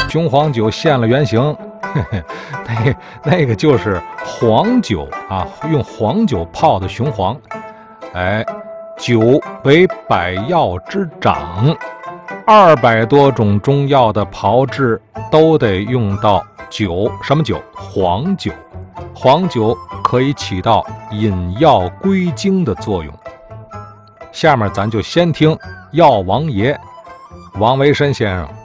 雄黄酒现了原形，那个就是黄酒啊，用黄酒泡的雄黄。哎，酒为百药之长，200多种中药的炮制都得用到酒，什么酒？黄酒。黄酒可以起到引药归经的作用。下面咱就先听药王爷王维申先生